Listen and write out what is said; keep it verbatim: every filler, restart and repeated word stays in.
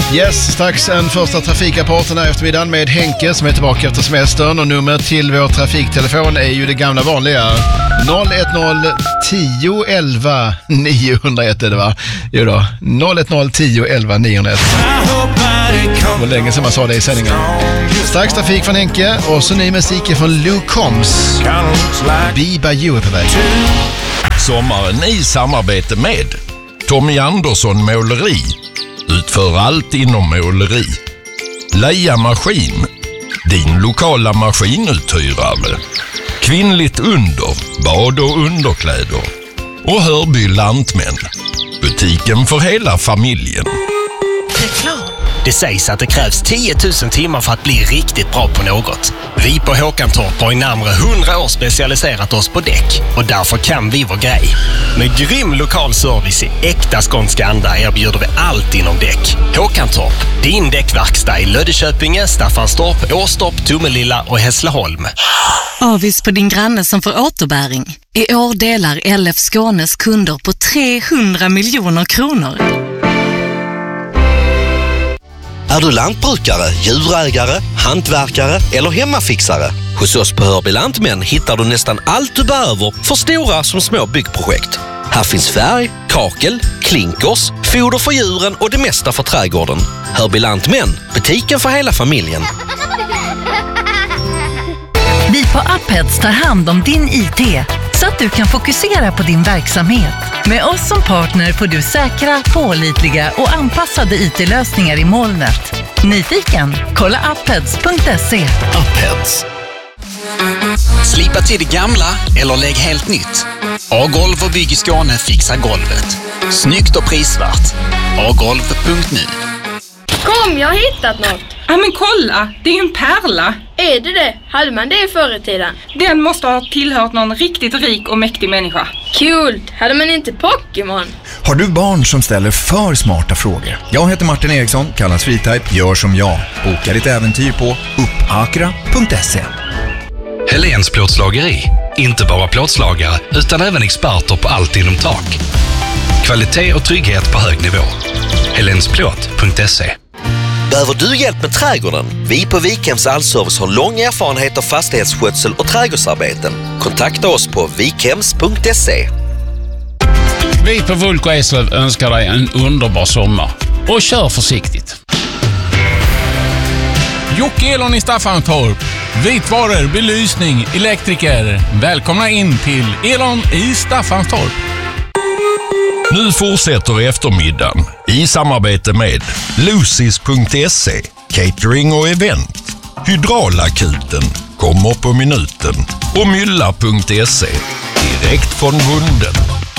Yes, strax en första trafikrapporten här eftermiddagen med Henke som är tillbaka efter semestern, och numret till vår trafiktelefon är ju det gamla vanliga noll ett noll tio elva niohundraett är det va? Jo då, noll ett noll tio elva niohundraett. Det var länge sedan man sa det i sändningen. Strax trafik från Henke och så ny musik från Luke Combs. Be By You är på väg. Sommaren i samarbete med Tommy Andersson Måleri. Utför allt inom måleri. Leia Maskin, din lokala maskinuthyrare. Kvinnligt under, bad och underkläder. Och Hörby Lantmän, butiken för hela familjen. Det sägs att det krävs tio tusen timmar för att bli riktigt bra på något. Vi på Håkantorp har i närmare hundra år specialiserat oss på däck, och därför kan vi vår grej. Med grym lokal service i äkta skånska anda erbjuder vi allt inom däck. Håkantorp, din däckverkstad i Löddeköpinge, Staffanstorp, Åstorp, Tomelilla och Hässleholm. Avis på din granne som får återbäring. I år delar L F Skånes kunder på trehundra miljoner kronor. Är du lantbrukare, djurägare, hantverkare eller hemmafixare? Hos oss på Hörby Lantmän hittar du nästan allt du behöver för stora som små byggprojekt. Här finns färg, kakel, klinkers, foder för djuren och det mesta för trädgården. Hörby Lantmän, butiken för hela familjen. Vi på Upheads tar hand om din I T så att du kan fokusera på din verksamhet. Med oss som partner får du säkra, pålitliga och anpassade I T-lösningar i molnet. Nyfiken? Kolla upheads punkt se. Upheads. Slipa till det gamla eller lägg helt nytt. A-golv och bygg i Skåne fixar golvet. Snyggt och prisvärt. a golv punkt nu. Kom, jag har hittat något. Ja men kolla, det är ju en pärla. Är det det? Hade man det förr i tiden? Den måste ha tillhört någon riktigt rik och mäktig människa. Kul! Hade man inte Pokémon? Har du barn som ställer för smarta frågor? Jag heter Martin Eriksson, kallas Freetype. Gör som jag. Boka ditt äventyr på uppakra punkt se. Helens plåtslageri. Inte bara plåtslagare utan även experter på allt inom tak. Kvalitet och trygghet på hög nivå. helensplåt punkt se. Behöver du hjälp med trädgården? Vi på Vikhems Allservice har lång erfarenhet av fastighetsskötsel och trädgårdsarbeten. Kontakta oss på vikhems punkt se. Vi på Vulko Eslöv önskar dig en underbar sommar. Och kör försiktigt. Jocke Elon i Staffanstorp. Vitvaror, belysning, elektriker. Välkomna in till Elon i Staffanstorp. Nu fortsätter eftermiddagen i samarbete med Lucis punkt se, catering och event. Hydraulakuten kommer på minuten och mylla punkt se, direkt från bunden.